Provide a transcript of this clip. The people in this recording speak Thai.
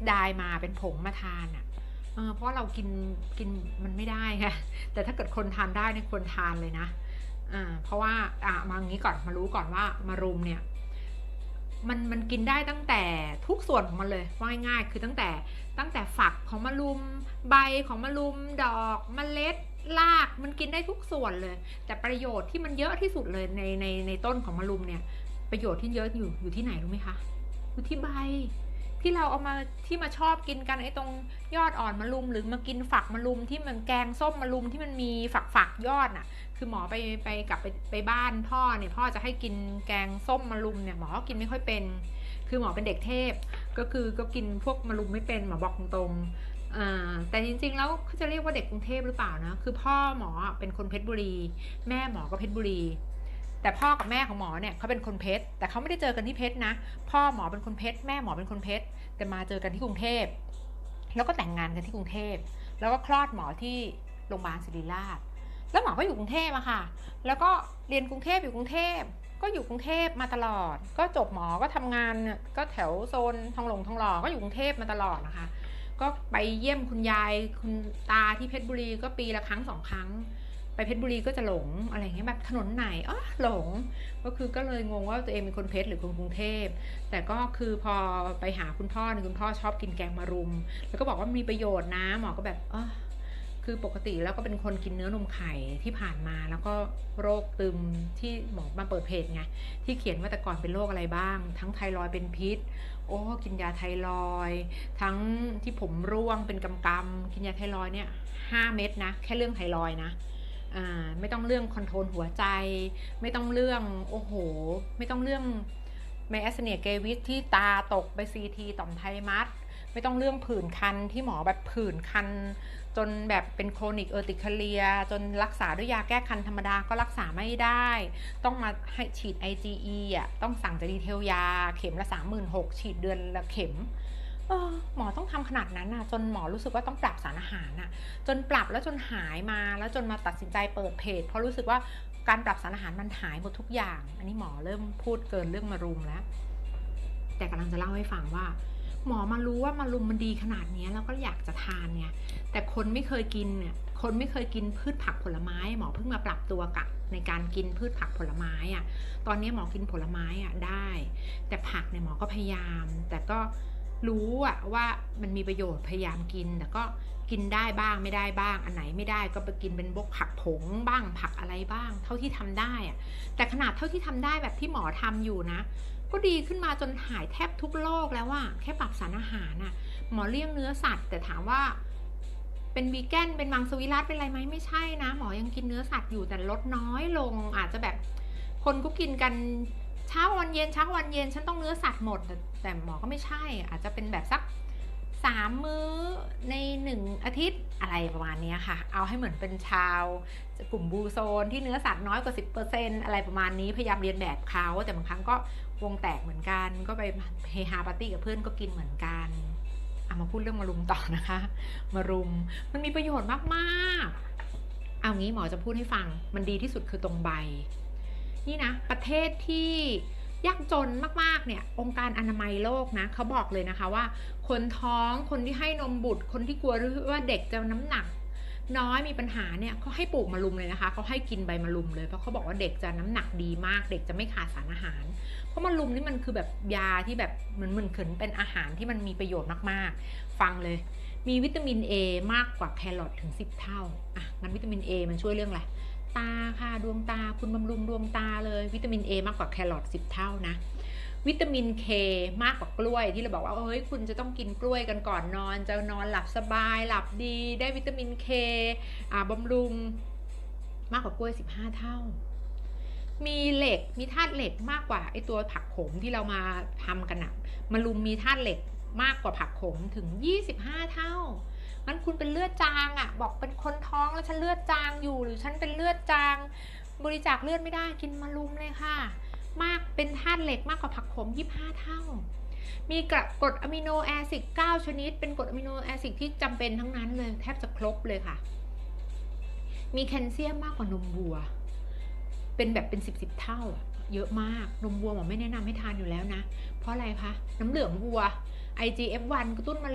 ไดร์มาเป็นผงมาทานอ่ะเพราะเรากินมันไม่ได้ค่ะแต่ถ้าเกิดคนทานได้เนี่ยควรทานเลยนะเพราะว่ามาอย่างนี้ก่อนมารู้ก่อนว่ามารุมเนี่ยมันกินได้ตั้งแต่ทุกส่วนของมันเลยว่าง่ายๆคือตั้งแต่ฝักของมะรุมใบของมะรุมดอกเมล็ดรากมันกินได้ทุกส่วนเลยแต่ประโยชน์ที่มันเยอะที่สุดเลยในต้นของมะรุมเนี่ยประโยชน์ที่เยอะอยู่ที่ไหนรู้ไหมคะอยู่ที่ใบที่เราเอามาที่มาชอบกินกันไอ้ตรงยอดอ่อนมะรุมหรือมากินฝักมะรุมที่มันแกงส้มมะรุมที่มันมีฝักยอดน่ะคือหมอไปกลับไปบ้านพ่อเนี่ยพ่อจะให้กินแกงส้มมะรุมเนี่ยหมอกินไม่ค่อยเป็นคือหมอเป็นเด็กเทพก็กินพวกมะรุมไม่เป็นหมอบอกตรงๆแต่จริงๆแล้วเขาจะเรียกว่าเด็กกรุงเทพหรือเปล่านะคือพ่อหมอเป็นคนเพชรบุรีแม่หมอก็เพชรบุรีแต่พ่อกับแม่ของหมอเนี่ยเขาเป็นคนเพชรแต่เขาไม่ได้เจอกันที่เพชรนะพ่อหมอเป็นคนเพชรแม่หมอเป็นคนเพชรแต่มาเจอกันที่กรุงเทพแล้วก็แต่งงานกันที่กรุงเทพแล้วก็คลอดหมอที่โรงพยาบาลศิริราชแล้วหมอก็อยู่กรุงเทพอะค่ะแล้วก็เรียนกรุงเทพอยู่กรุงเทพก็อยู่กรุงเทพมาตลอดก็จบหมอก็ทำงานก็แถวโซนทองหล่อก็อยู่กรุงเทพมาตลอดนะคะก็ไปเยี่ยมคุณยายคุณตาที่เพชรบุรีก็ปีละครั้ง2 ครั้งไปเพชรบุรีก็จะหลงอะไรเงี้ยแบบถนนไหนหลงก็เลยงงว่าตัวเองเป็นคนเพชรหรือคนกรุงเทพแต่ก็คือพอไปหาคุณพ่อเนี่ยคุณพ่อชอบกินแกงมะรุมแล้วก็บอกว่ามีประโยชน์นะหมอก็แบบคือปกติแล้วก็เป็นคนกินเนื้อนมไข่ที่ผ่านมาแล้วก็โรคตึมที่หมอมาเปิดเพจไงที่เขียนว่าแต่ก่อนเป็นโรคอะไรบ้างทั้งไทรอยด์เป็นพิษกินยาไทรอยด์ทั้งที่ผมร่วงเป็นกำๆกินยาไทรอยด์เนี่ย5 เม็ดนะแค่เรื่องไทรอยด์นะไม่ต้องเรื่องคอนโทรลหัวใจไม่ต้องเรื่องไม่ต้องเรื่องไมแอสเนียเกวิสที่ตาตกไปซีทีต่อมไทมัสไม่ต้องเรื่องผื่นคันที่หมอแบบผื่นคันจนแบบเป็นโครนิกเออร์ติคาเลียจนรักษาด้วยยาแก้คันธรรมดาก็รักษาไม่ได้ต้องมาให้ฉีด IgE ต้องสั่งจากดีเทลยาเข็มละ 36,000 ฉีดเดือนละเข็มหมอต้องทำขนาดนั้นจนหมอรู้สึกว่าต้องปรับสารอาหารจนปรับแล้วจนหายมาแล้วจนมาตัดสินใจเปิดเพจเพราะรู้สึกว่าการปรับสารอาหารมันหายหมดทุกอย่างอันนี้หมอเริ่มพูดเกินเรื่องมะรุมแล้วแต่กำลังจะเล่าให้ฟังว่าหมอมารู้ว่ามะรุมมันดีขนาดนี้แล้วก็อยากจะทานเนี่ยแต่คนไม่เคยกินเนี่ยคนไม่เคยกินพืชผักผลไม้หมอเพิ่งมาปรับตัวกับในการกินพืชผักผลไม้ตอนนี้หมอกินผลไม้ได้แต่ผักเนี่ยหมอก็พยายามแต่ก็รู้ว่ามันมีประโยชน์พยายามกินแต่ก็กินได้บ้างไม่ได้บ้างอันไหนไม่ได้ก็ไปกินเป็นพวกผักผงบ้างผักอะไรบ้างเท่าที่ทำได้แต่ขนาดเท่าที่ทำได้แบบที่หมอทำอยู่นะก็ดีขึ้นมาจนหายแทบทุกโรคแล้วแค่ปรับสารอาหารหมอเลี่ยงเนื้อสัตว์แต่ถามว่าเป็นวีแกนเป็นมังสวิรัติเป็นอะไรไหมไม่ใช่นะหมอยังกินเนื้อสัตว์อยู่แต่ลดน้อยลงอาจจะแบบคนก็กินกันเช้าวันเย็นฉันต้องเนื้อสัตว์หมดแต่หมอก็ไม่ใช่อาจจะเป็นแบบสัก3 มื้อใน1 อาทิตย์อะไรประมาณนี้ค่ะเอาให้เหมือนเป็นชาวกลุ่มบูโซนที่เนื้อสัตว์น้อยกว่า 10% อะไรประมาณนี้พยายามเรียนแบบเขาแต่บางครั้งก็วงแตกเหมือนกันก็ไปเฮฮาปาร์ตี้กับเพื่อนก็กินเหมือนกันมาพูดเรื่องมะรุมต่อนะคะมะรุมมันมีประโยชน์มากๆเอางี้หมอจะพูดให้ฟังมันดีที่สุดคือตรงใบนี่นะประเทศที่ยากจนมากๆเนี่ยองค์การอนามัยโลกนะเขาบอกเลยนะคะว่าคนท้องคนที่ให้นมบุตรคนที่กลัวว่าเด็กจะน้ำหนักน้อยมีปัญหาเนี่ยเขาให้ปลูกมะรุมเลยนะคะเขาให้กินใบมะรุมเลยเพราะเขาบอกว่าเด็กจะน้ำหนักดีมากเด็กจะไม่ขาดสารอาหารเพราะมะรุมนี่มันคือแบบยาที่แบบเหมือนเป็นอาหารที่มันมีประโยชน์มากๆฟังเลยมีวิตามิน A มากกว่าแครอทถึง10 เท่างั้นวิตามิน A มันช่วยเรื่องอะไรตาค่ะดวงตาคุณบำรุงดวงตาเลยวิตามิน A มากกว่าแครอท10 เท่านะวิตามิน K มากกว่ากล้วยที่เราบอกว่าเฮ้ยคุณจะต้องกินกล้วยกันก่อนนอนจะนอนหลับสบายหลับดีได้วิตามิน K บำรุงมากกว่ากล้วย15 เท่ามีเหล็กมีธาตุเหล็กมากกว่าไอตัวผักขมที่เรามาทำกันมะรุมมีธาตุเหล็กมากกว่าผักขมถึง25 เท่างั้นคุณเป็นเลือดจางบอกเป็นคนท้องแล้วฉันเลือดจางอยู่หรือฉันเป็นเลือดจางบริจาคเลือดไม่ได้กินมะรุมเลยค่ะมากเป็นธาตุเหล็กมากกว่าผักขม25 เท่ามีกรดอะมิโนแอซิด9 ชนิดเป็นกรดอะมิโนแอซิดที่จำเป็นทั้งนั้นเลยแทบจะครบเลยค่ะมีแคลเซียมมากกว่านมวัวเป็นแบบเป็น10 เท่าเยอะมากนมวัวหมอไม่แนะนำให้ทานอยู่แล้วนะเพราะอะไรคะน้ำเหลืองวัว IGF-1 กระตุ้น